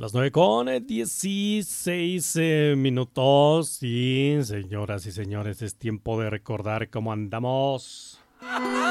Las 9:16 minutos. Y señoras y señores, es tiempo de recordar cómo andamos.